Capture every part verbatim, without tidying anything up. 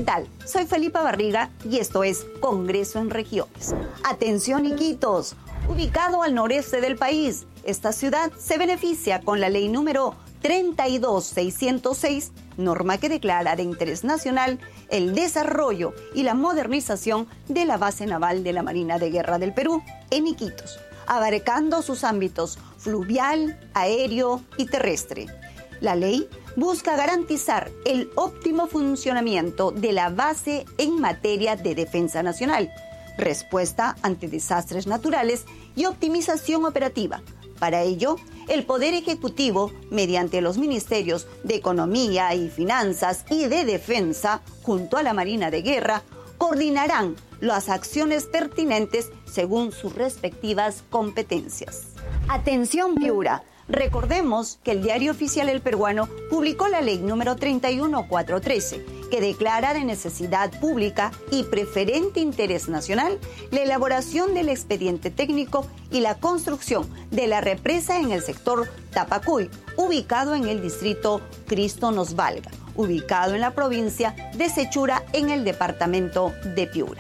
tal? Soy Felipa Barriga y esto es Congreso en Regiones. Atención, Iquitos. Ubicado al noreste del país, esta ciudad se beneficia con la ley número treinta y dos mil seiscientos seis, norma que declara de interés nacional el desarrollo y la modernización de la base naval de la Marina de Guerra del Perú en Iquitos, abarcando sus ámbitos fluvial, aéreo y terrestre. La ley busca garantizar el óptimo funcionamiento de la base en materia de defensa nacional, respuesta ante desastres naturales y optimización operativa. Para ello, el Poder Ejecutivo, mediante los Ministerios de Economía y Finanzas y de Defensa, junto a la Marina de Guerra, coordinarán las acciones pertinentes según sus respectivas competencias. Atención, Piura. Recordemos que el Diario Oficial El Peruano publicó la ley número treinta y uno mil cuatrocientos trece, que declara de necesidad pública y preferente interés nacional la elaboración del expediente técnico y la construcción de la represa en el sector Tapacuy, ubicado en el distrito Cristo Nos Valga, ubicado en la provincia de Sechura, en el departamento de Piura.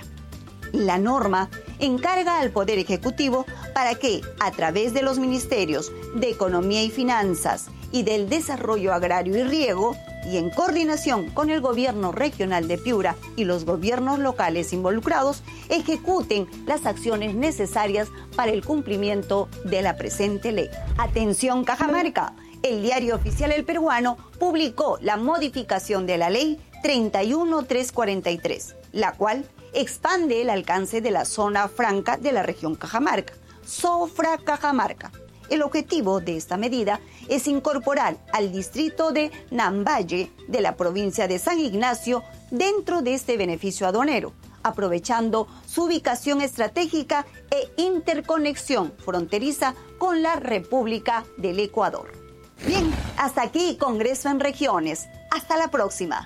La norma encarga al Poder Ejecutivo para que, a través de los Ministerios de Economía y Finanzas y del Desarrollo Agrario y Riego, y en coordinación con el Gobierno Regional de Piura y los gobiernos locales involucrados, ejecuten las acciones necesarias para el cumplimiento de la presente ley. Atención, Cajamarca. El Diario Oficial El Peruano publicó la modificación de la ley treinta y uno mil trescientos cuarenta y tres, la cual expande el alcance de la zona franca de la región Cajamarca, Sofra Cajamarca. El objetivo de esta medida es incorporar al distrito de Nambaye de la provincia de San Ignacio dentro de este beneficio aduanero, aprovechando su ubicación estratégica e interconexión fronteriza con la República del Ecuador. Bien, hasta aquí Congreso en Regiones. Hasta la próxima.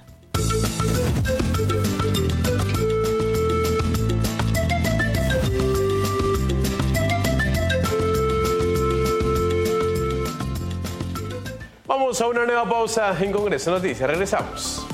Vamos a una nueva pausa en Congreso Noticias. Regresamos.